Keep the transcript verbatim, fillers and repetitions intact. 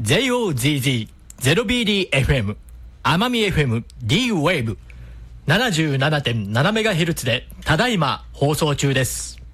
ジェイオーゼーゼーゼロビーディーエフエム 奄美 エフエム D ウェーブ ななじゅうななてんななメガヘルツ でただいま放送中です。